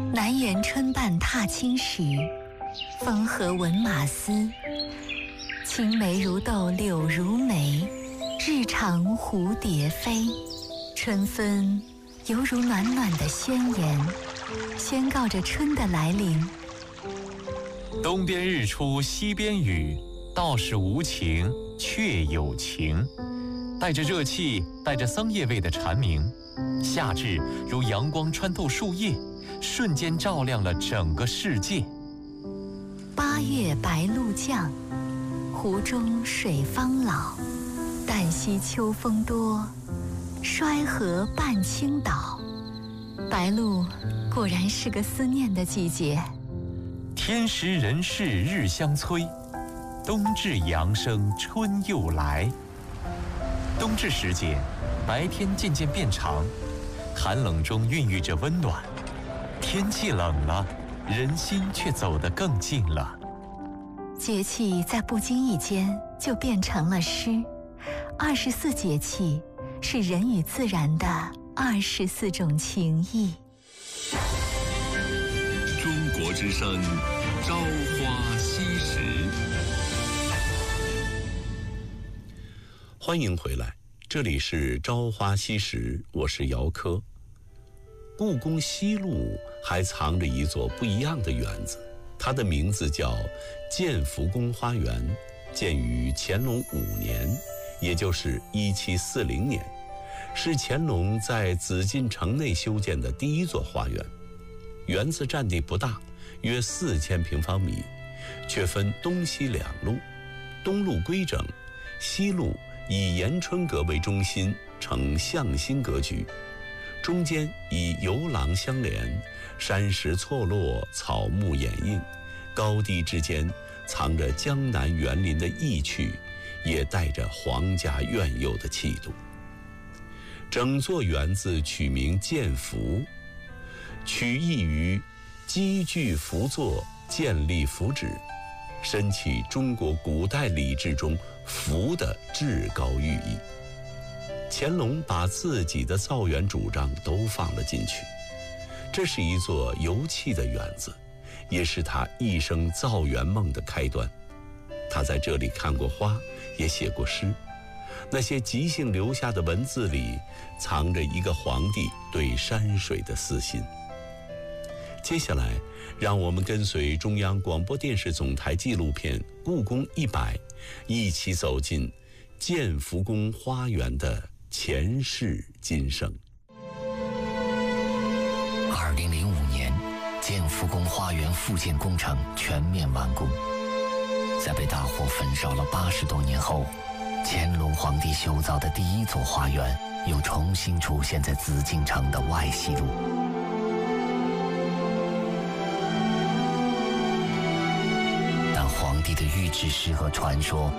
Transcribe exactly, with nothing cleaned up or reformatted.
南园春半踏青时，风和闻马嘶。青梅如豆柳如眉，日长蝴蝶飞。春分犹如暖暖的宣言，宣告着春的来临。 东边日出西边雨，道是无晴却有晴。带着热气，带着桑叶味的蝉鸣，夏至如阳光穿透树叶，瞬间照亮了整个世界。 八月白露降，湖中水方老。旦夕秋风多，衰河半倾倒。白露果然是个思念的季节。 天时人事日相催，冬至阳生春又来。冬至时节，白天渐渐变长，寒冷中孕育着温暖。天气冷了，人心却走得更近了。 节气在不经意间就变成了诗。二十四节气是人与自然的二十四种情谊。 中国之声，朝花夕拾。欢迎回来，这里是朝花夕拾，我是姚科。故宫西路还藏着一座不一样的园子，它的名字叫建福宫花园，建于乾隆五年，也就是一七四零年，是乾隆在紫禁城内修建的第一座花园。园子占地不大，约四千平方米，却分东西两路，东路规整，西路以延春阁为中心，呈向心格局，中间以游廊相连，山石错落，草木掩映，高低之间藏着江南园林的意趣，也带着皇家苑囿的气度。整座园子取名建福，取意于积聚福作，建立福祉，深起中国古代礼制中福的至高寓意。乾隆把自己的造园主张都放了进去，这是一座游憩的园子，也是他一生造园梦的开端。他在这里看过花，也写过诗，那些即兴留下的文字里，藏着一个皇帝对山水的私心。接下来，让我们跟随中央广播电视总台纪录片《故宫一百》，一起走进建福宫花园的前世今生。 二零零五年，建福宫花园复建工程全面完工。在被大火焚烧了八十多年后，乾隆皇帝修造的第一座花园又重新出现在紫禁城的外西路。但皇帝的预知诗和传说